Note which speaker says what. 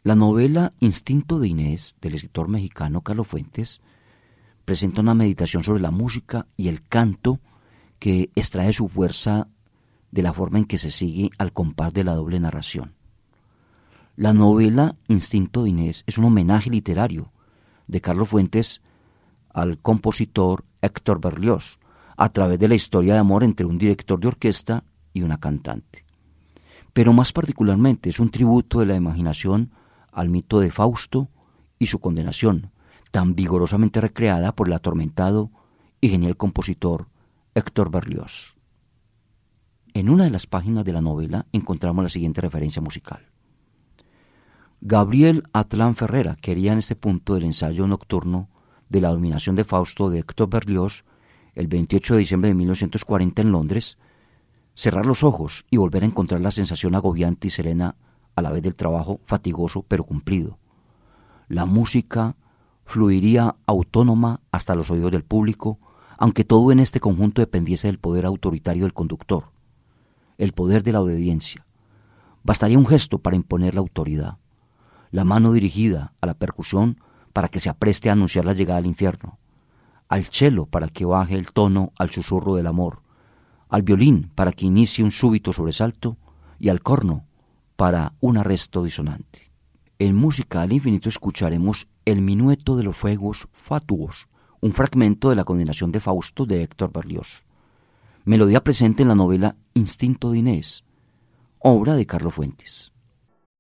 Speaker 1: La novela Instinto de Inés, del escritor mexicano Carlos Fuentes, presenta una meditación sobre la música y el canto que extrae su fuerza de la forma en que se sigue al compás de la doble narración. La novela Instinto de Inés es un homenaje literario de Carlos Fuentes al compositor Héctor Berlioz, a través de la historia de amor entre un director de orquesta y una cantante. Pero más particularmente es un tributo de la imaginación al mito de Fausto y su condenación, tan vigorosamente recreada por el atormentado y genial compositor Héctor Berlioz. En una de las páginas de la novela encontramos la siguiente referencia musical. Gabriel Atlán Ferrera quería en este punto del ensayo nocturno de la dominación de Fausto de Héctor Berlioz, el 28 de diciembre de 1940 en Londres, cerrar los ojos y volver a encontrar la sensación agobiante y serena a la vez del trabajo fatigoso pero cumplido. La música fluiría autónoma hasta los oídos del público, aunque todo en este conjunto dependiese del poder autoritario del conductor, el poder de la obediencia. Bastaría un gesto para imponer la autoridad, la mano dirigida a la percusión para que se apreste a anunciar la llegada al infierno, al cello para que baje el tono al susurro del amor, al violín para que inicie un súbito sobresalto y al corno para un arresto disonante. En Música al Infinito escucharemos el Minueto de los Fuegos Fatuos, un fragmento de la condenación de Fausto de Héctor Berlioz, melodía presente en la novela Instinto de Inés, obra de Carlos Fuentes.